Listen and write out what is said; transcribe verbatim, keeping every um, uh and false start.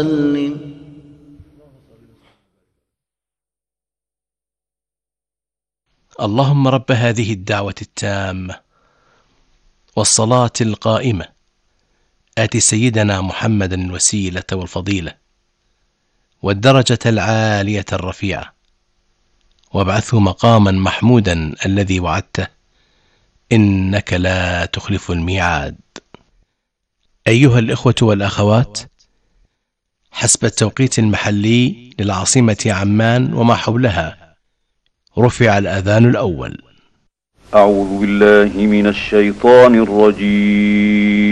اللهم رب هذه الدعوة التامة والصلاة القائمة آت سيدنا محمدا الوسيلة والفضيلة والدرجة العالية الرفيعة وابعثه مقاما محمودا الذي وعدته إنك لا تخلف الميعاد. أيها الإخوة والأخوات، حسب التوقيت المحلي للعاصمة عمان وما حولها رفع الأذان الأول. أعوذ بالله من الشيطان الرجيم.